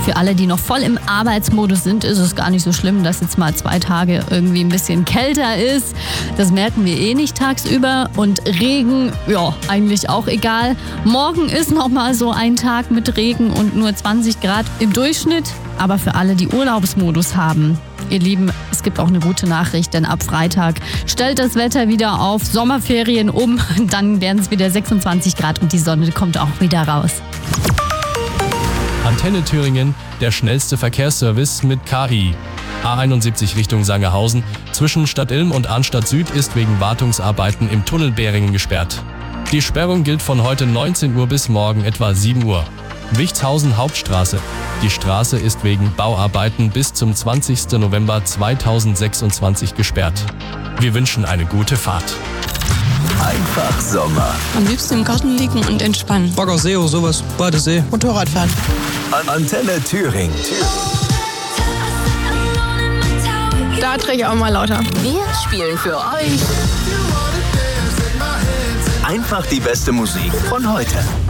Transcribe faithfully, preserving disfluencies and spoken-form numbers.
Für alle, die noch voll im Arbeitsmodus sind, ist es gar nicht so schlimm, dass jetzt mal zwei Tage irgendwie ein bisschen kälter ist. Das merken wir eh nicht tagsüber. Und Regen, ja, eigentlich auch egal. Morgen ist noch mal so ein Tag mit Regen und nur zwanzig Grad im Durchschnitt. Aber für alle, die Urlaubsmodus haben, ihr Lieben, es gibt auch eine gute Nachricht, denn ab Freitag stellt das Wetter wieder auf Sommerferien um. Dann werden es wieder sechsundzwanzig Grad und die Sonne kommt auch wieder raus. Antenne Thüringen, der schnellste Verkehrsservice mit K I. A einundsiebzig Richtung Sangerhausen. Zwischen Stadt Ilm und Arnstadt Süd ist wegen Wartungsarbeiten im Tunnel Beringen gesperrt. Die Sperrung gilt von heute neunzehn Uhr bis morgen etwa sieben Uhr. Wichtshausen Hauptstraße. Die Straße ist wegen Bauarbeiten bis zum zwanzigsten November zweitausendsechsundzwanzig gesperrt. Wir wünschen eine gute Fahrt. Einfach Sommer. Am liebsten im Garten liegen und entspannen. Baggersee oder sowas, Badesee. Motorradfahren. An Antenne Thüringen. Da drehe ich auch mal lauter. Wir spielen für euch Einfach die beste Musik von heute.